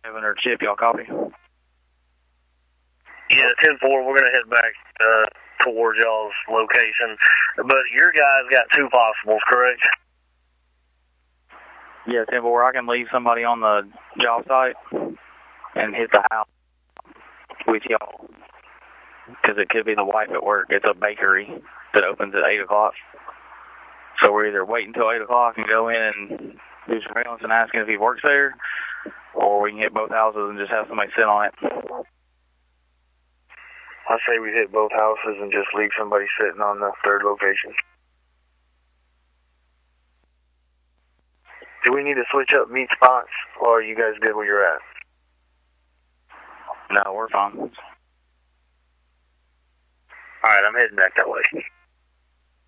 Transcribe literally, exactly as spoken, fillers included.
Evan or Chip, y'all copy? Yeah, ten four, we're going to head back uh, towards y'all's location. But your guys got two possibles, correct? Yeah, ten four, I can leave somebody on the job site and hit the house with y'all. Because it could be the wife at work. It's a bakery that opens at eight o'clock. So we're either waiting until eight o'clock and go in and do surveillance and asking if he works there, or we can hit both houses and just have somebody sit on it. I say we hit both houses and just leave somebody sitting on the third location. Do we need to switch up meet spots, or are you guys good where you're at? No, we're fine. Alright, I'm heading back that way.